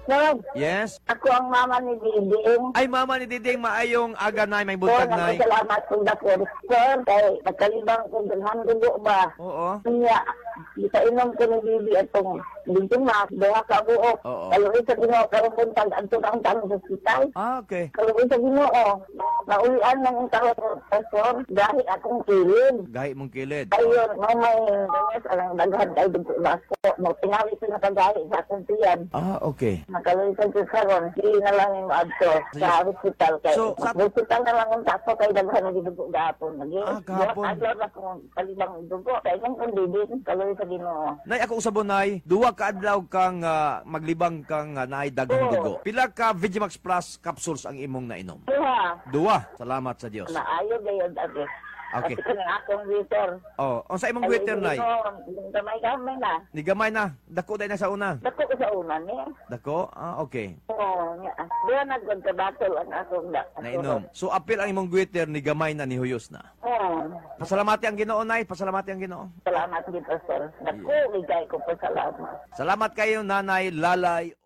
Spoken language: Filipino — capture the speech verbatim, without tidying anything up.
Pastor, Yes. ako ang mama ni Diding. Ay, mama ni Diding, maayong aga nay, may So, buntag nay. nagpasalamat ko na po, Pastor, kay nagkalibang ko dalhan dugo ba? Oo. Kaya, isa inom ko ni Bibi atong dito na, doha ka buok. Oo. Kaluwi sa Ginoo, karong buntag, anto na ang tanong sa hospital. Ah, okay. Kaluwi sa Ginoo, naulian ng karon, Pastor, dahil akong kilid. Gahi mong kilid. Ayun, no, may ganyan, alang daghan kayo dito na po. Mo, tinawid ko na kagahi sa akong tiyan. Ah, okay. Nakaluwisan ko karon, hindi na lang yung adto sa hospital kay. So, sa- hospital na lang ang tapo kay daghan na gidugo gahapon. Nagi. Ah, gahapon. Adlaw na kung kalibang dugo. Kay kung kundidin, kaluwi sa Ginoo. Nay, ako usabon nay, duwa ka adlaw kang ah, maglibang kang uh, naay daghang Oo. dugo. Pila ka Vigimax Plus capsules ang imong nainom? Duha. Duwa. Salamat sa Dios. Maayo gayod ate. Okay. Kasi kanang akong waiter. Oh, unsa imong waiter nay? Gamay gamay na. Ni gamay na. Dako day na sa una. Dako ko sa una ni. Dako? Ah, okay. Oo, nga. Diya nagkon ka battle ang akong da. Nainom. So apil ang imong waiter ni gamay na ni huyos na. Oo. Pasalamati ang Ginoo nay, pasalamati ang Ginoo. Salamat dito, sir. Naku, ligay ko po salamat. Salamat kayo Nanay Lalay